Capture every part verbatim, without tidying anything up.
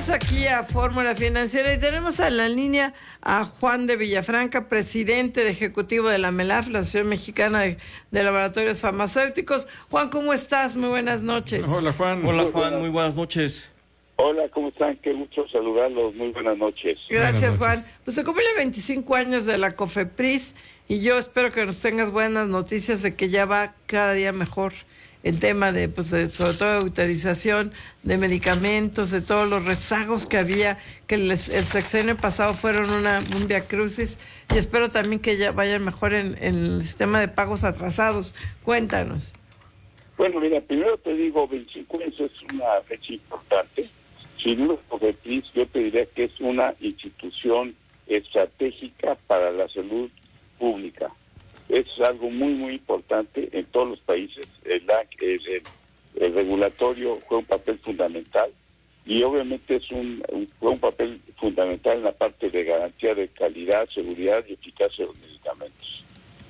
Regresamos aquí a Fórmula Financiera y tenemos a la línea a Juan de Villafranca, presidente de ejecutivo de la MELAF, la Asociación Mexicana de, de Laboratorios Farmacéuticos. Juan, ¿cómo estás? Muy buenas noches. Hola, Juan. Hola, Juan. Muy buenas noches. Hola, ¿cómo están? Qué gusto saludarlos. Muy buenas noches. Gracias, buenas noches. Juan. Pues se cumple veinticinco años de la COFEPRIS y yo espero que nos tengas buenas noticias de que ya va cada día mejor el tema de, pues, de, sobre todo de utilización de medicamentos, de todos los rezagos que había, que les, el sexenio pasado fueron una, un viacrucis, y espero también que ya vayan mejor en, en el sistema de pagos atrasados. Cuéntanos. Bueno, mira, primero te digo, veinticinco años es una fecha importante. Sin duda, COFEPRIS, yo te diría que es una institución estratégica para la salud pública. Es algo muy, muy importante en todos los países. El, el, el, el regulatorio juega un papel fundamental y obviamente es un, un, juega un papel fundamental en la parte de garantía de calidad, seguridad y eficacia de los medicamentos.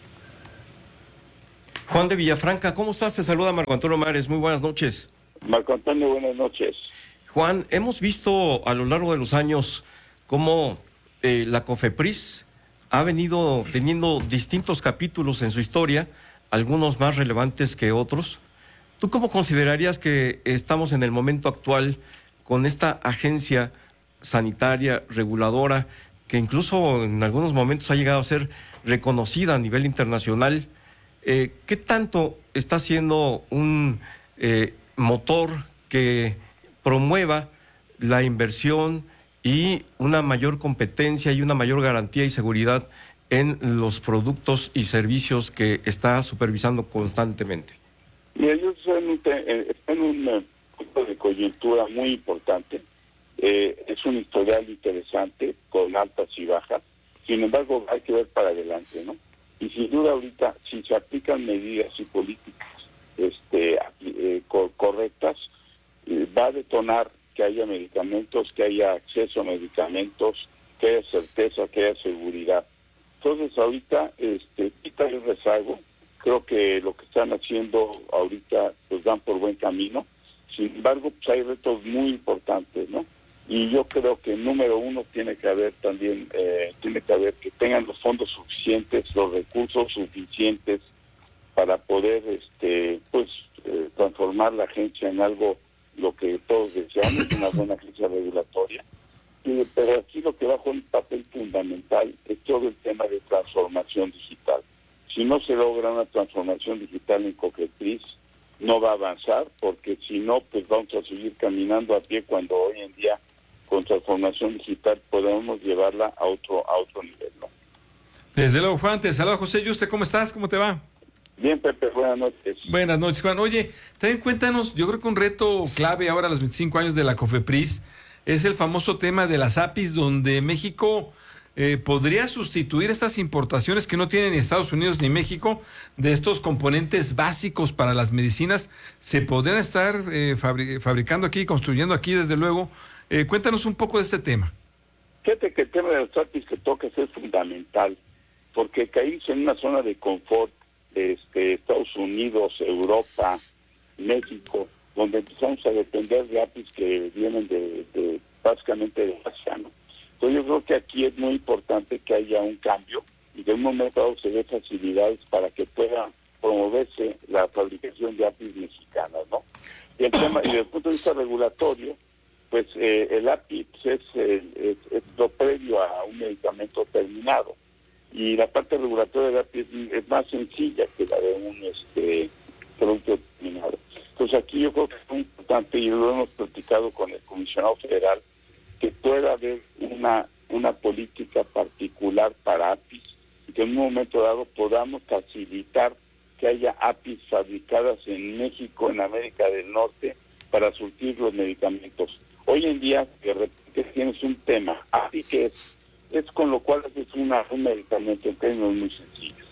Juan de Villafranca, ¿cómo estás? Te saluda Marco Antonio Mares. Muy buenas noches. Marco Antonio, buenas noches. Juan, hemos visto a lo largo de los años cómo eh, la COFEPRIS ha venido teniendo distintos capítulos en su historia, algunos más relevantes que otros. ¿Tú cómo considerarías que estamos en el momento actual con esta agencia sanitaria, reguladora, que incluso en algunos momentos ha llegado a ser reconocida a nivel internacional? Eh, ¿Qué tanto está siendo un eh, motor que promueva la inversión y una mayor competencia y una mayor garantía y seguridad en los productos y servicios que está supervisando constantemente? Mira, yo estoy en un, te- en un punto de coyuntura muy importante. Eh, es un historial interesante, con altas y bajas. Sin embargo, hay que ver para adelante, ¿no? Y sin duda ahorita, si se aplican medidas y políticas este, eh, co- correctas, eh, va a detonar que haya medicamentos, que haya acceso a medicamentos, que haya certeza, que haya seguridad. Entonces ahorita este, quita el rezago. Creo que lo que están haciendo ahorita pues van por buen camino. Sin embargo, pues hay retos muy importantes, ¿no? Y yo creo que número uno tiene que haber también, eh, tiene que haber que tengan los fondos suficientes, los recursos suficientes para poder este pues eh, transformar la agencia en algo lo que todos deseamos, una buena agencia regulatoria. Y, pero aquí lo que va a jugar un papel fundamental es todo el tema de transformación digital. Si no se logra una transformación digital en COFEPRIS, no va a avanzar, porque si no, pues vamos a seguir caminando a pie cuando hoy en día con transformación digital podemos llevarla a otro a otro nivel, ¿no? Desde luego, Juan, te saluda José Yuste. ¿Cómo estás? ¿Cómo te va? Bien, Pepe, buenas noches. Buenas noches, Juan. Oye, también cuéntanos, yo creo que un reto clave ahora a los veinticinco años de la COFEPRIS es el famoso tema de las A P Is, donde México eh, podría sustituir estas importaciones que no tienen ni Estados Unidos ni México, de estos componentes básicos para las medicinas. Se podrían estar eh, fabri- fabricando aquí, construyendo aquí, desde luego. Eh, cuéntanos un poco de este tema. Fíjate que el tema de los A P Is que tocas es fundamental, porque caímos en una zona de confort, este, Estados Unidos, Europa, México, donde empezamos a depender de A P Is que vienen de, de básicamente de Asia, ¿no? Entonces yo creo que aquí es muy importante que haya un cambio y de un momento dado se dé facilidades para que pueda promoverse la fabricación de A P Is mexicanas, ¿no? Y el tema, y desde el punto de vista regulatorio, pues eh, el A P I pues, es, eh, es, es lo previo a un medicamento terminado. Y la parte regulatoria de A P I es, es más sencilla que la de un este producto terminado. Entonces aquí yo creo que es muy importante, y lo hemos platicado con el comisionado federal, que pueda haber una una política particular para A P Is y que en un momento dado podamos facilitar que haya A P Is fabricadas en México, en América del Norte, para surtir los medicamentos. Hoy en día, de repente tienes un tema, A P I que es es con lo cual es una, un medicamento en términos muy sencillos.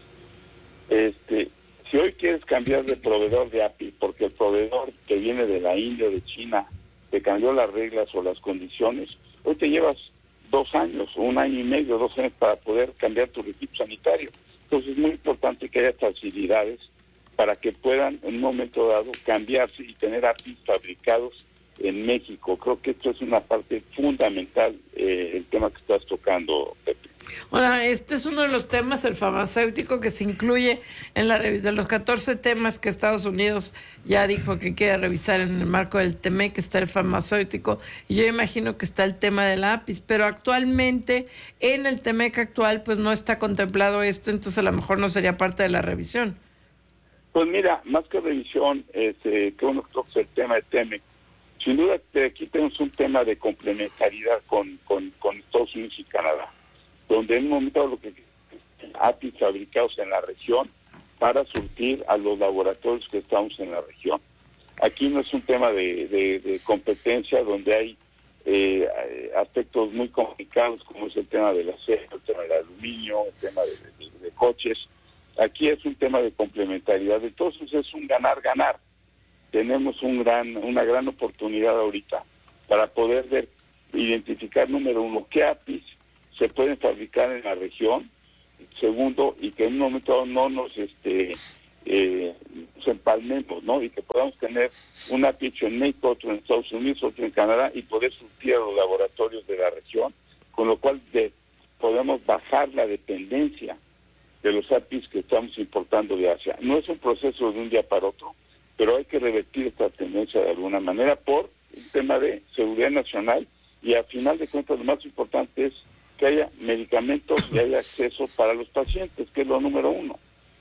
Este, si hoy quieres cambiar de proveedor de A P I, porque el proveedor que viene de la India o de China te cambió las reglas o las condiciones, hoy te llevas dos años, un año y medio, dos años para poder cambiar tu equipo sanitario. Entonces es muy importante que haya facilidades para que puedan en un momento dado cambiarse y tener A P Is fabricados en México. Creo que esto es una parte fundamental, eh, el tema que estás tocando, Pepe. Ahora, este es uno de los temas, el farmacéutico, que se incluye en la revisión de los catorce temas que Estados Unidos ya dijo que quiere revisar en el marco del T M E C, que está el farmacéutico, y yo imagino que está el tema del lápiz, pero actualmente en el T M E C actual pues no está contemplado esto, entonces a lo mejor no sería parte de la revisión. Pues mira, más que revisión, este, que uno toca el tema de T M E C, sin duda que aquí tenemos un tema de complementariedad con, con, con Estados Unidos y Canadá, donde en un momento lo que A P I fabricados en la región para surtir a los laboratorios que estamos en la región. Aquí no es un tema de, de, de competencia donde hay eh, aspectos muy complicados como es el tema del acero, el tema del aluminio, el tema de, de, de coches. Aquí es un tema de complementariedad, entonces es un ganar-ganar. Tenemos un gran, una gran oportunidad ahorita para poder ver, identificar, número uno, qué A P Is se pueden fabricar en la región, segundo, y que en un momento no nos este eh, nos empalmemos, ¿no? Y que podamos tener un A P I hecho en México, otro en Estados Unidos, otro en Canadá, y poder surtir a los laboratorios de la región, con lo cual de, podemos bajar la dependencia de los A P Is que estamos importando de Asia. No es un proceso de un día para otro, pero hay que revertir esta tendencia de alguna manera por el tema de seguridad nacional, y al final de cuentas lo más importante es que haya medicamentos y haya acceso para los pacientes, que es lo número uno.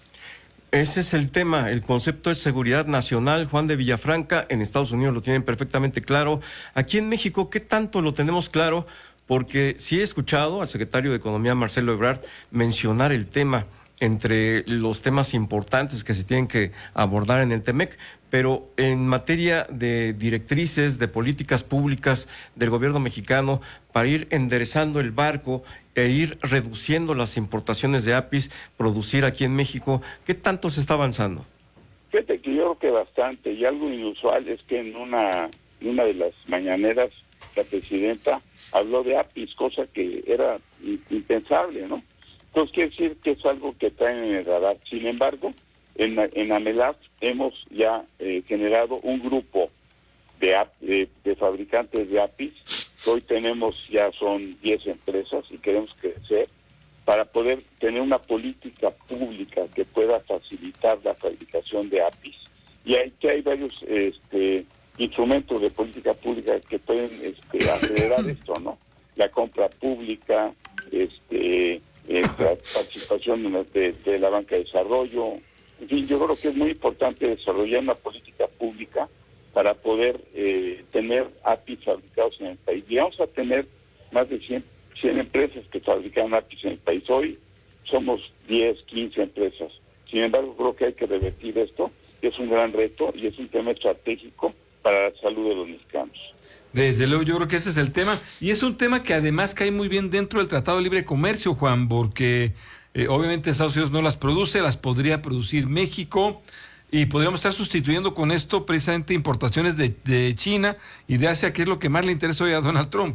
Ese es el tema, el concepto es seguridad nacional. Juan de Villafranca, en Estados Unidos lo tienen perfectamente claro. Aquí en México, ¿qué tanto lo tenemos claro? Porque sí he escuchado al secretario de Economía, Marcelo Ebrard, mencionar el tema entre los temas importantes que se tienen que abordar en el T M E C, pero en materia de directrices, de políticas públicas del gobierno mexicano para ir enderezando el barco e ir reduciendo las importaciones de A P Is, producir aquí en México, ¿qué tanto se está avanzando? Fíjate que yo creo que bastante, y algo inusual es que en una, en una de las mañaneras la presidenta habló de A P Is, cosa que era impensable, ¿no? Entonces quiere decir que es algo que traen en el radar. Sin embargo, en, en AMELAF hemos ya eh, generado un grupo de, de, de fabricantes de A P Is. Hoy tenemos, ya son diez empresas y queremos crecer para poder tener una política pública que pueda facilitar la fabricación de A P Is. Y aquí hay varios este, instrumentos de política pública que pueden este, acelerar esto, ¿no? La compra pública, este... la participación de, de la banca de desarrollo. En fin, yo creo que es muy importante desarrollar una política pública para poder eh, tener A P Is fabricados en el país. Y vamos a tener más de cien, cien empresas que fabrican A P Is en el país. Hoy somos diez, quince empresas. Sin embargo, creo que hay que revertir esto. Es un gran reto y es un tema estratégico para la salud de los mexicanos. Desde luego, yo creo que ese es el tema, y es un tema que además cae muy bien dentro del Tratado de Libre Comercio, Juan, porque eh, obviamente Estados Unidos no las produce, las podría producir México, y podríamos estar sustituyendo con esto precisamente importaciones de, de China y de Asia, que es lo que más le interesa hoy a Donald Trump.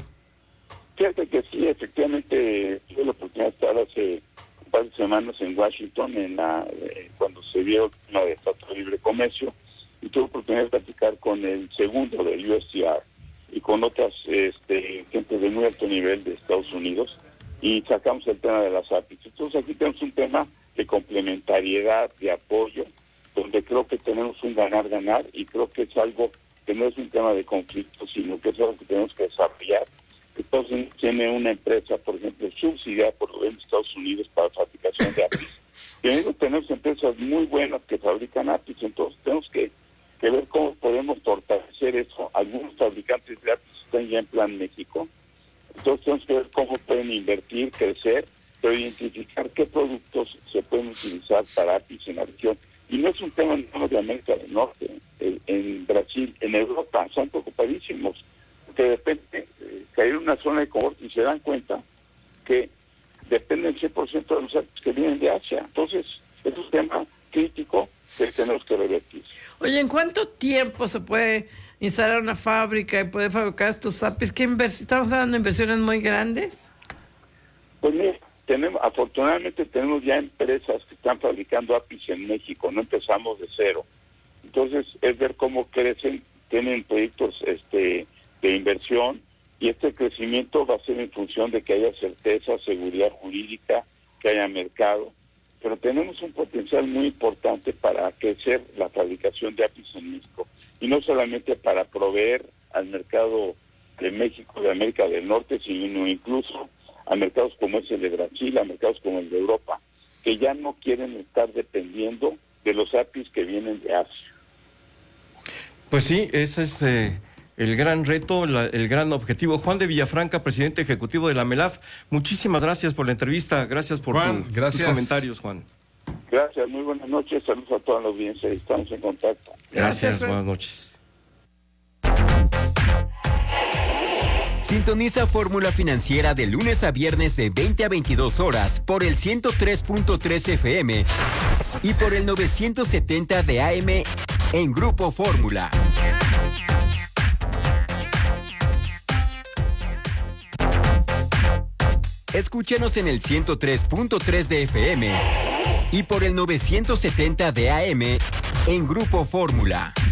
Fíjate que sí, efectivamente, tuve la oportunidad de estar hace un par de semanas en Washington, en la, eh, cuando se vio la de Tratado de Libre Comercio, y tuve la oportunidad de platicar con el segundo del U S T R, y con otras este, gente de muy alto nivel de Estados Unidos, y sacamos el tema de las A P Is. Entonces aquí tenemos un tema de complementariedad, de apoyo, donde creo que tenemos un ganar-ganar, y creo que es algo que no es un tema de conflicto, sino que es algo que tenemos que desarrollar. Entonces tiene una empresa, por ejemplo, subsidiada por el gobierno de Estados Unidos para fabricación de A P Is. Tenemos, tenemos empresas muy buenas que fabrican A P Is, entonces tenemos que que ver cómo podemos fortalecer eso. Algunos fabricantes de A P Is están ya en Plan México, entonces tenemos que ver cómo pueden invertir, crecer, pero identificar qué productos se pueden utilizar para A P Is en la región. Y no es un tema no de América del Norte, en, en Brasil, en Europa, son preocupadísimos, porque de repente eh, caer en una zona de confort y se dan cuenta que dependen cien por ciento de los A P Is que vienen de Asia. Entonces, es un tema crítico que tenemos que revertir. Oye, ¿en cuánto tiempo se puede instalar una fábrica y poder fabricar estos A P Is? ¿Qué invers- ¿Estamos hablando de inversiones muy grandes? Pues mira, tenemos, afortunadamente tenemos ya empresas que están fabricando A P Is en México, no empezamos de cero. Entonces, es ver cómo crecen. tienen proyectos este, de inversión, y este crecimiento va a ser en función de que haya certeza, seguridad jurídica, que haya mercado. Pero tenemos un potencial muy importante para crecer la fabricación de A P Is en México, y no solamente para proveer al mercado de México, de América del Norte, sino incluso a mercados como es el de Brasil, a mercados como el de Europa, que ya no quieren estar dependiendo de los A P Is que vienen de Asia. Pues sí, ese es eh, el gran reto, la, el gran objetivo. Juan de Villafranca, presidente ejecutivo de la MELAF, muchísimas gracias por la entrevista, gracias por Juan, tu, gracias. tus comentarios, Juan. Gracias, muy buenas noches, saludos a toda la audiencia, estamos en contacto. Gracias, Gracias, Juan. buenas noches. Sintoniza Fórmula Financiera de lunes a viernes de veinte a veintidós horas por el ciento tres punto tres F M y por el novecientos setenta de A M en Grupo Fórmula. Escúchanos en el ciento tres punto tres de F M y por el novecientos setenta de A M en Grupo Fórmula.